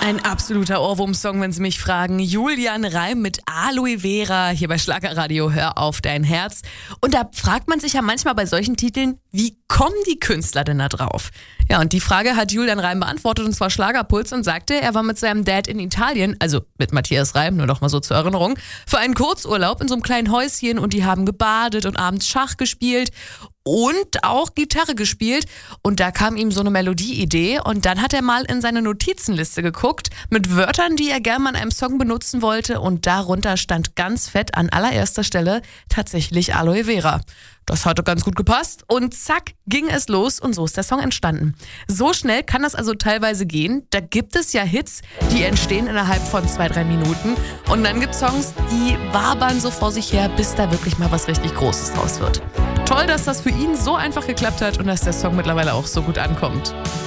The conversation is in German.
Ein absoluter Ohrwurm-Song, wenn Sie mich fragen. Julian Reim mit Aloe Vera hier bei Schlagerradio. Hör auf dein Herz. Und da fragt man sich ja manchmal bei solchen Titeln, wie kommen die Künstler denn da drauf? Ja, und die Frage hat Julian Reim beantwortet, und zwar Schlagerpuls, und sagte, er war mit seinem Dad in Italien, also mit Matthias Reim, nur noch mal so zur Erinnerung, für einen Kurzurlaub in so einem kleinen Häuschen, und die haben gebadet und abends Schach gespielt und auch Gitarre gespielt, und da kam ihm so eine Melodieidee, und dann hat er mal in seine Notizenliste geguckt mit Wörtern, die er gerne mal in einem Song benutzen wollte, und darunter stand ganz fett an allererster Stelle tatsächlich Aloe Vera. Das hatte ganz gut gepasst, und zack, ging es los, und so ist der Song entstanden. So schnell kann das also teilweise gehen. Da gibt es ja Hits, die entstehen innerhalb von 2-3 Minuten, und dann gibt es Songs, die wabern so vor sich her, bis da wirklich mal was richtig Großes draus wird. Toll, dass das für ihn so einfach geklappt hat und dass der Song mittlerweile auch so gut ankommt.